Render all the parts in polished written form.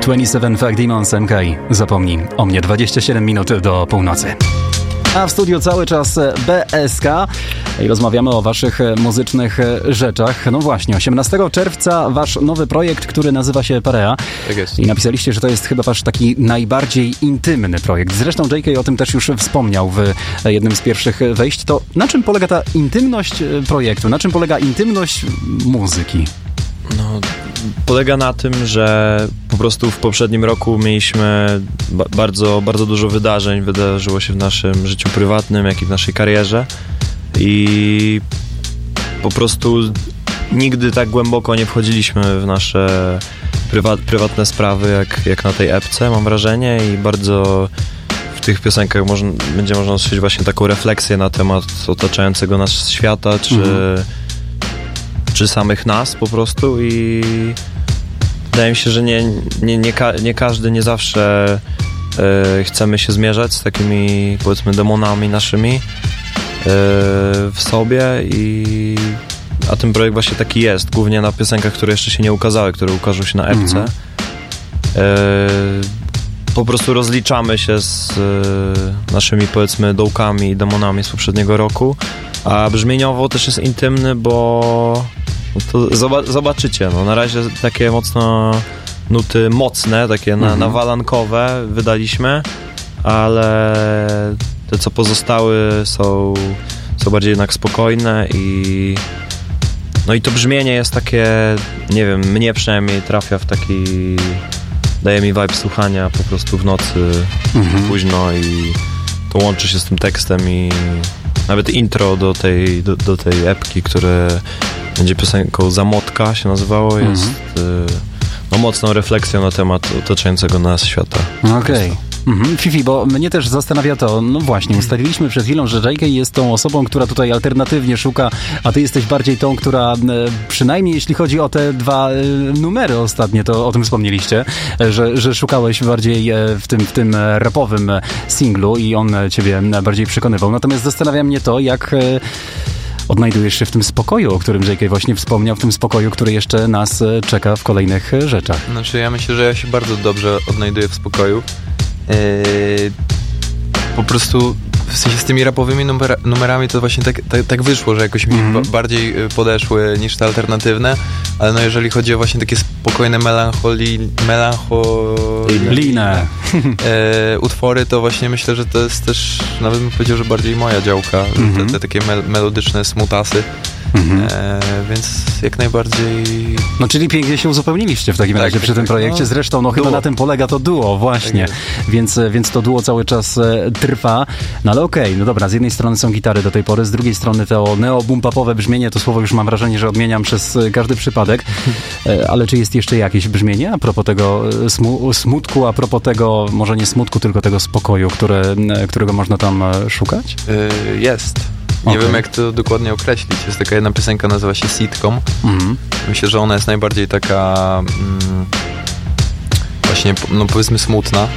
27 Fake Demons MK. Zapomnij o mnie. 27 minut do północy. A w studiu cały czas BSK i rozmawiamy o waszych muzycznych rzeczach. No właśnie, 18 czerwca wasz nowy projekt, który nazywa się Parea. Tak jest. I napisaliście, że to jest chyba wasz taki najbardziej intymny projekt. Zresztą JK o tym też już wspomniał w jednym z pierwszych wejść. To na czym polega ta intymność projektu? Na czym polega intymność muzyki? No, polega na tym, że po prostu w poprzednim roku mieliśmy bardzo, bardzo dużo wydarzeń. Wydarzyło się w naszym życiu prywatnym, jak i w naszej karierze. I po prostu nigdy tak głęboko nie wchodziliśmy w nasze prywatne sprawy, jak na tej epce, mam wrażenie. I bardzo w tych piosenkach będzie można usłyszeć właśnie taką refleksję na temat otaczającego nas świata, czy samych nas po prostu. I wydaje mi się, że nie każdy, nie zawsze chcemy się zmierzać z takimi, powiedzmy, demonami naszymi w sobie, a ten projekt właśnie taki jest, głównie na piosenkach, które jeszcze się nie ukazały, które ukażą się na epce. Po prostu rozliczamy się z naszymi, powiedzmy, dołkami i demonami z poprzedniego roku, a brzmieniowo też jest intymny, bo to zobaczycie, no na razie takie mocno nuty mocne, takie nawalankowe wydaliśmy, ale te co pozostały są bardziej jednak spokojne i no i to brzmienie jest takie, nie wiem, mnie przynajmniej trafia w taki, daje mi vibe słuchania po prostu w nocy późno i to łączy się z tym tekstem i nawet intro do tej epki, które będzie piosenką Zamotka się nazywało, jest no, mocną refleksją na temat otaczającego nas świata. Okej. Fifi, bo mnie też zastanawia to, no właśnie, ustaliliśmy przed chwilą, że JK jest tą osobą, która tutaj alternatywnie szuka, a ty jesteś bardziej tą, która przynajmniej jeśli chodzi o te dwa numery ostatnie, to o tym wspomnieliście, że szukałeś bardziej w tym rapowym singlu i on ciebie bardziej przekonywał. Natomiast zastanawia mnie to, jak odnajdujesz się w tym spokoju, o którym JK właśnie wspomniał, w tym spokoju, który jeszcze nas czeka w kolejnych rzeczach. Znaczy ja myślę, że ja się bardzo dobrze odnajduję w spokoju. Po prostu w sensie z tymi rapowymi numerami to właśnie tak wyszło, że jakoś mi bardziej podeszły niż te alternatywne, ale no jeżeli chodzi o właśnie takie spokojne melancholijne utwory, to właśnie myślę, że to jest też, nawet bym powiedział, że bardziej moja działka, te takie melodyczne smutasy. Więc jak najbardziej... No czyli pięknie się uzupełniliście w takim razie przy tym projekcie. Zresztą no chyba na tym polega to duo właśnie. Więc to duo cały czas trwa. No ale okej, no dobra, z jednej strony są gitary do tej pory, z drugiej strony to neo-boom-popowe brzmienie, to słowo już mam wrażenie, że odmieniam przez każdy przypadek. Ale czy jest jeszcze jakieś brzmienie a propos tego smutku, a propos tego, może nie smutku, tylko tego spokoju, którego można tam szukać? Jest. Nie wiem, jak to dokładnie określić. Jest taka jedna piosenka, nazywa się Sitcom. Myślę, że ona jest najbardziej taka właśnie, no powiedzmy, smutna.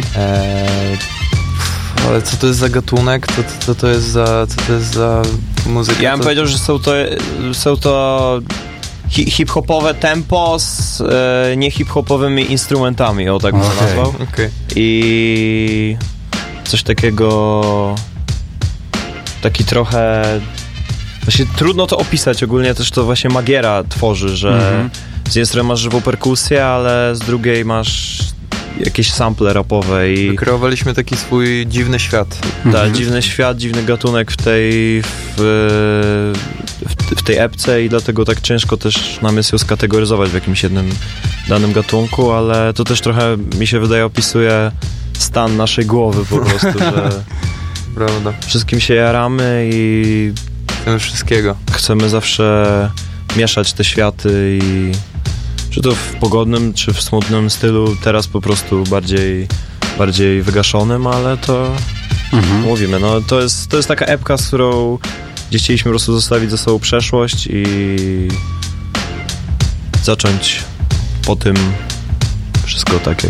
Ale co to jest za gatunek? Co to jest za muzyka? Ja bym powiedział, że są to hip-hopowe tempo z nie-hip-hopowymi instrumentami, o tak bym to nazwał. I coś takiego... Taki trochę... Właśnie trudno to opisać, ogólnie też to właśnie Magiera tworzy, że z jednej strony masz żywą perkusję, ale z drugiej masz jakieś sample rapowe i... Wykreowaliśmy taki swój dziwny świat. Tak, dziwny świat, dziwny gatunek w tej epce i dlatego tak ciężko też nam jest ją skategoryzować w jakimś jednym danym gatunku, ale to też trochę, mi się wydaje, opisuje stan naszej głowy po prostu, że... Prawda. Wszystkim się jaramy i chcemy wszystkiego. Chcemy zawsze mieszać te światy i czy to w pogodnym, czy w smutnym stylu, teraz po prostu bardziej wygaszonym, ale to mówimy, no to jest taka epka, z którą gdzie chcieliśmy po prostu zostawić za sobą przeszłość i zacząć po tym wszystko tak,